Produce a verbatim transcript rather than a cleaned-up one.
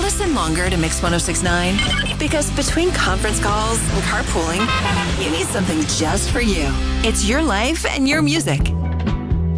listen longer to Mix one oh six point nine? Because between conference calls and carpooling, you need something just for you. It's your life and your music.